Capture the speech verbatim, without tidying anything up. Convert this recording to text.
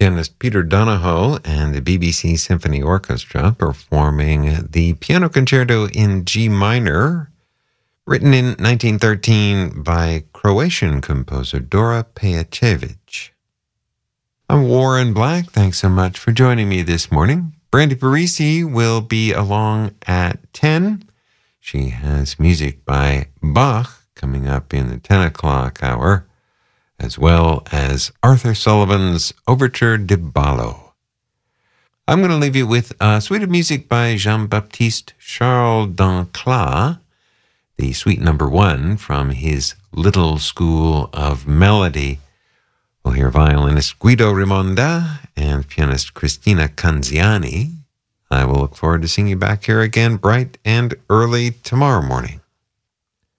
Pianist Peter Donahoe and the B B C Symphony Orchestra performing the Piano Concerto in G minor, written in nineteen thirteen by Croatian composer Dora Pejacevic. I'm Warren Black. Thanks so much for joining me this morning. Brandy Parisi will be along at ten. She has music by Bach coming up in the ten o'clock hour, as well as Arthur Sullivan's Overture de Ballo. I'm going to leave you with a suite of music by Jean-Baptiste Charles Dancla, the suite number one from his Little School of Melody. We'll hear violinist Guido Rimonda and pianist Cristina Canziani. I will look forward to seeing you back here again bright and early tomorrow morning.